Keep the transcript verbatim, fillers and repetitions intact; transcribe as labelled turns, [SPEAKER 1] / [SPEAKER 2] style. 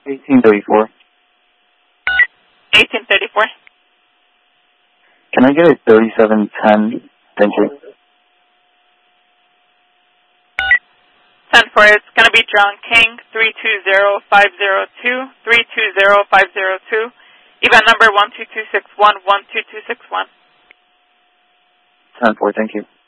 [SPEAKER 1] eighteen thirty-four.
[SPEAKER 2] eighteen thirty-four.
[SPEAKER 1] Can I get a thirty-seven ten? Thank you.
[SPEAKER 2] ten four, it's going to be John King, three two zero five zero two, three two zero five zero two. Event number one two two six one, one two two six one.
[SPEAKER 1] ten four, thank you.